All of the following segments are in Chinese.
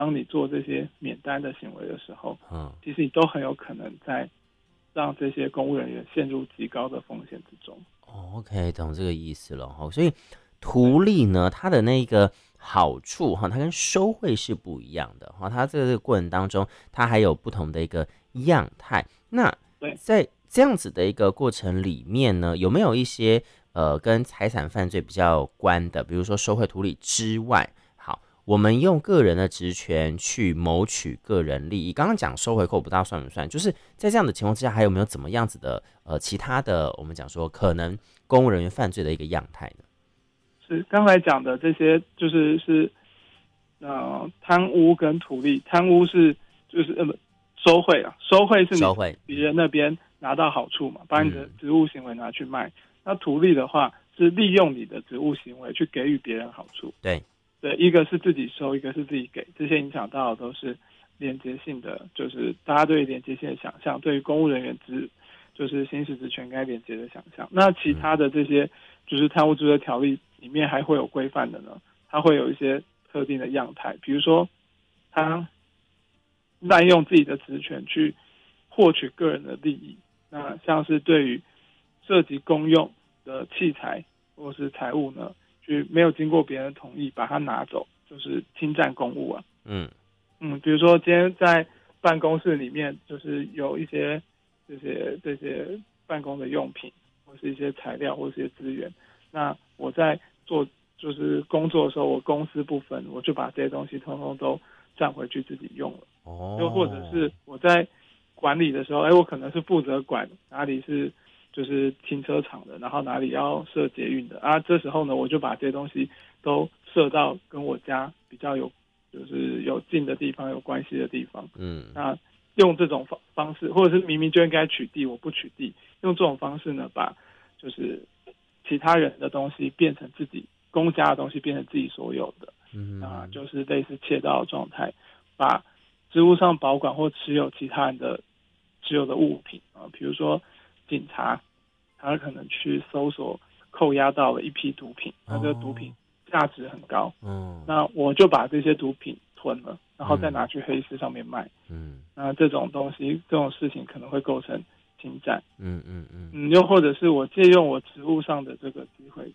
当你做这些免单的行为的时候，其实你都很有可能在让这些公务人员陷入极高的风险之中。 OK， 懂这个意思了。所以图利呢，它的那个好处它跟收贿是不一样的。它这个过程当中，它还有不同的一个样态。那在这样子的一个过程里面呢，有没有一些跟财产犯罪比较关的，比如说收贿图利之外，好，我们用个人的职权去谋取个人利益。刚刚讲收回扣不大算不算？就是在这样的情况之下，还有没有怎么样子的其他的我们讲说可能公务人员犯罪的一个样态呢？ 是刚才讲的这些，就是贪污跟图利。贪污是就是收贿啊，收贿是你从别人那边拿到好处嘛，把你的职务行为拿去卖。那图利的话是利用你的职务行为去给予别人好处。 对， 一个是自己收，一个是自己给，这些影响到的都是连结性的，就是大家对于连结性的想象，对于公务人员就是行使职权该连结的想象。那其他的这些就是贪污治罪条例里面还会有规范的呢，它会有一些特定的样态，比如说他滥用自己的职权去获取个人的利益，那像是对于涉及公用的器材或是财物呢，去没有经过别人同意把它拿走，就是侵占公务啊。比如说今天在办公室里面，就是有一些这些办公的用品，或是一些材料，或是一些资源。那我在做就是工作的时候，我公私不分，我就把这些东西通通都占回去自己用了。又或者是我在管理的时候，我可能是负责管哪里是就是停车场的，然后哪里要设捷运的啊。这时候呢，我就把这些东西都设到跟我家比较就是有近的地方、有关系的地方。那用这种方式，或者是明明就应该取缔，我不取缔，用这种方式呢，把就是其他人的东西变成自己公家的东西变成自己所有的，就是类似窃盗的状态，把职务上保管或持有其他人的持有的物品比如说警察，他可能去搜索扣押到了一批毒品，那这个毒品价值很高，那我就把这些毒品囤了，然后再拿去黑市上面卖，那这种东西这种事情可能会构成侵占，又或者是我借用我职务上的这个机会，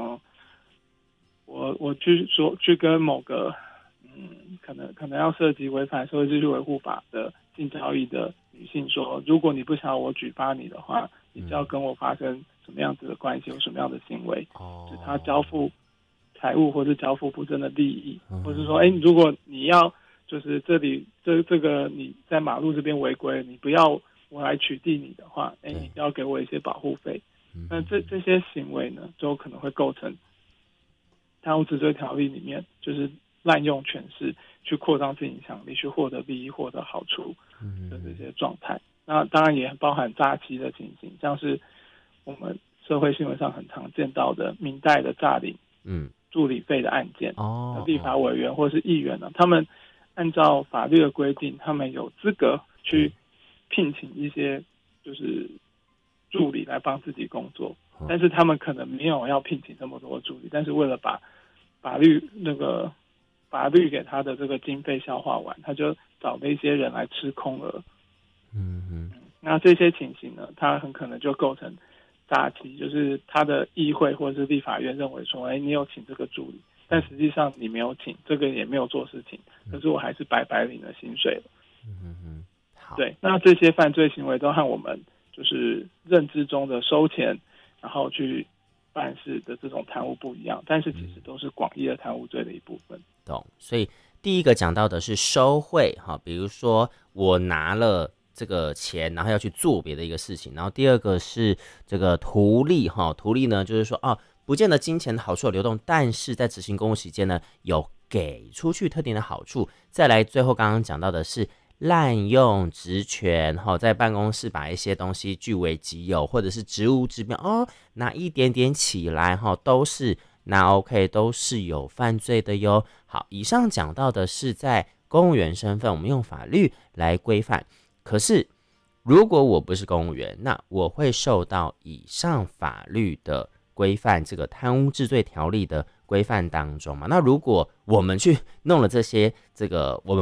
我去跟某个可能要涉及违反社会秩序维护法的性交易的女性说，如果你不想要我举发你的话，你就要跟我发生什么样子的关系，有什么样的行为，就是他交付财物或是交付不正的利益，或是说如果你要就是这里这个你在马路这边违规，你不要我来取缔你的话，你要给我一些保护费。那这些行为呢，就可能会构成贪污治罪条例里面就是滥用权势去扩张自己影响力，去获得利益、获得好处的这些状态。那当然也包含诈欺的情形，像是我们社会新闻上很常见到的明代的诈领助理费的案件，立法委员或是议员呢，他们按照法律的规定，他们有资格去聘请一些就是助理来帮自己工作，但是他们可能没有要聘请这么多助理，但是为了把法律给他的这个经费消化完，他就找了一些人来吃空额。那这些情形呢，他很可能就构成诈欺，就是他的议会或者是立法院认为说，你有请这个助理，但实际上你没有请，这个也没有做事情，可是我还是白白领了薪水了。对，那这些犯罪行为都和我们就是认知中的收钱然后去办事的这种贪污不一样，但是其实都是广义的贪污罪的一部分。 懂。所以第一个讲到的是收贿比如说我拿了这个钱，然后要去做别的一个事情。然后第二个是这个图利图利呢，就是说不见得金钱的好处有流动，但是在执行公务期间呢，有给出去特定的好处。再来最后刚刚讲到的是滥用职权在办公室把一些东西据为己有，或者是职务之便拿一点点起来都是那 OK， 都是有犯罪的哟。好，以上讲到的是在公务员身份我们用法律来规范，可是如果我不是公务员，那我会受到以上法律的规范，这个贪污治罪条例的规范当中嘛。那如果我们去弄了这些这个我们